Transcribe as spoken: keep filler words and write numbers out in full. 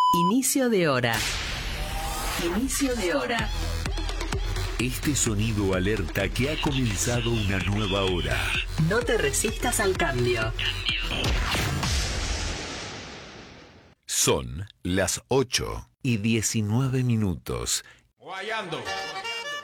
Inicio de hora. Inicio de hora. Este sonido alerta que ha comenzado una nueva hora. No te resistas al cambio. Son las ocho y diecinueve minutos. Guayando.